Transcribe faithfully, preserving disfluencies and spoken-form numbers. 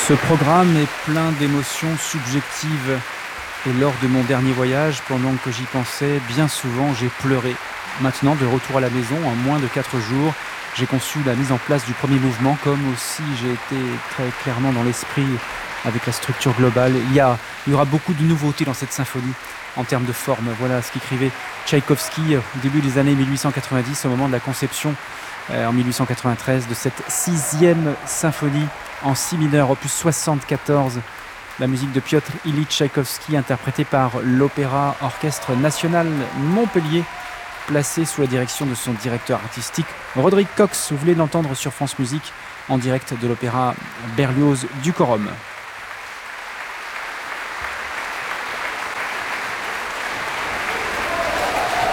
Ce programme est plein d'émotions subjectives. Et lors de mon dernier voyage, pendant que j'y pensais, bien souvent j'ai pleuré. Maintenant, de retour à la maison, en moins de quatre jours, j'ai conçu la mise en place du premier mouvement, comme aussi j'ai été très clairement dans l'esprit avec la structure globale. Il y, a, il y aura beaucoup de nouveautés dans cette symphonie en termes de forme. Voilà ce qu'écrivait Tchaïkovski au début des années mille huit cent quatre-vingt-dix, au moment de la conception euh, en mille huit cent quatre-vingt-treize de cette sixième symphonie en si mineur, opus soixante-quatorze. La musique de Piotr Ilyich Tchaïkovski, interprétée par l'Opéra Orchestre National Montpellier, placé sous la direction de son directeur artistique, Roderick Cox. Vous venez de l'entendre sur France Musique, en direct de l'Opéra Berlioz du Quorum.